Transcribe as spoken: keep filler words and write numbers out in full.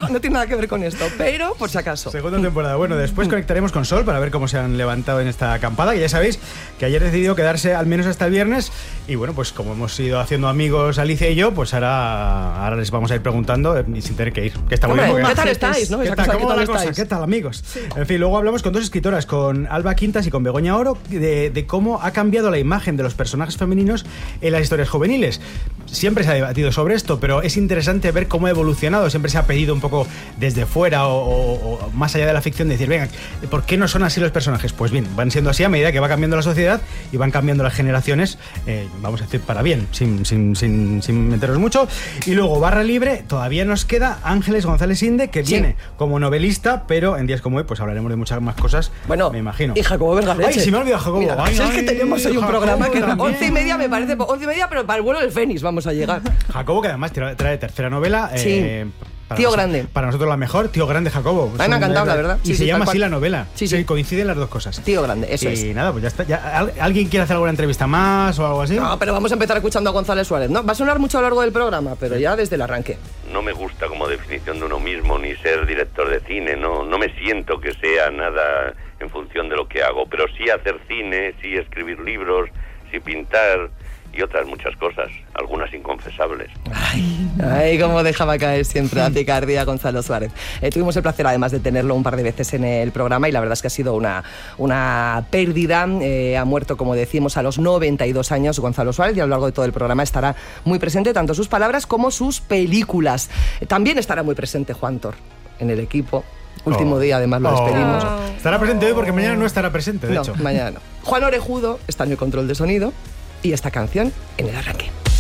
no tiene nada que ver con esto, pero por si acaso. Segunda temporada. Bueno, después conectaremos con Sol para ver cómo se han levantado en esta acampada, que ya sabéis que ayer decidió quedarse al menos hasta el viernes y bueno, pues como hemos ido haciendo amigos Alicia y yo, pues ahora, ahora les vamos a ir preguntando y sin tener que ir, que está muy Hombre, bien. ¿qué tal estáis? ¿No? ¿Qué Esa tal? cosa, ¿Cómo ¿qué va tal la cosa? estáis? ¿Qué tal, amigos? Sí. En fin, luego hablamos con dos escritoras, con Alba Quintas y con Begoña Oro, de, de cómo ha cambiado la imagen de los personajes femeninos en las historias juveniles. Siempre se ha debatido sobre esto, pero es interesante ver cómo ha evolucionado. Siempre se ha pedido un poco desde fuera o, o, o más allá de la ficción, decir, venga, ¿por qué no son así los personajes? Pues bien, van siendo así a medida que va cambiando la sociedad y van cambiando las generaciones, eh, vamos a decir, para bien, sin, sin, sin, sin meternos mucho. Y luego, barra libre, todavía nos queda Ángeles González Inde, que sí. viene como novelista, pero en días como hoy, pues hablaremos de muchas más cosas, bueno, me imagino. Y Jacobo Vergaleche. Ay, si me ha olvidado Jacobo. Mira, ay, si ay, es que tenemos hoy un Jacobo programa que también. once y media me parece, once y media, pero para el vuelo del Fénix vamos a llegar. Jacobo, que además trae, trae tercera novela. Sí. Eh, Para Tío nos, Grande. Para nosotros la mejor, Tío Grande Jacobo. Me ha encantado, la verdad. Y sí, se sí, llama así cual. la novela. Sí, sí. Coinciden las dos cosas. Tío Grande, eso y es. Y nada, pues ya está. Ya, ¿alguien quiere hacer alguna entrevista más o algo así? No, pero vamos a empezar escuchando a González Suárez, ¿no? Va a sonar mucho a lo largo del programa, pero ya desde el arranque. No me gusta como definición de uno mismo, ni ser director de cine, no, no me siento que sea nada en función de lo que hago, pero sí hacer cine, sí escribir libros, sí pintar y otras muchas cosas, algunas inconfesables. Ay, ay, cómo dejaba caer siempre la picardía Gonzalo Suárez. Eh, tuvimos el placer además de tenerlo un par de veces en el programa y la verdad es que ha sido una, una pérdida. Eh, ha muerto, como decimos, a los noventa y dos años Gonzalo Suárez y a lo largo de todo el programa estará muy presente tanto sus palabras como sus películas. Eh, también estará muy presente Juan Tor en el equipo. Último oh. día, además, lo despedimos. Oh. Estará presente hoy porque mañana no estará presente, de no, hecho. mañana no. Juan Orejudo está en el control de sonido y esta canción en el arranque.